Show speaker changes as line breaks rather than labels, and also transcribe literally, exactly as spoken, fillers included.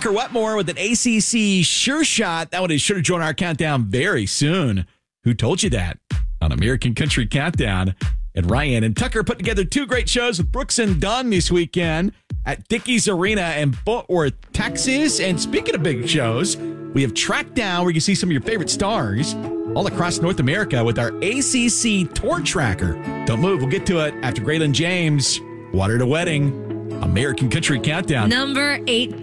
Tucker Wetmore with an A C C sure shot. That one is sure to join our countdown very soon. Who told you that? On American Country Countdown. And Ryan and Tucker put together two great shows with Brooks and Dunn this weekend at Dickies Arena in Fort Worth, Texas. And speaking of big shows, we have Track Down where you can see some of your favorite stars all across North America with our A C C Tour Tracker. Don't move. We'll get to it after Graylin James, Water to Wedding, American Country Countdown.
Number eight.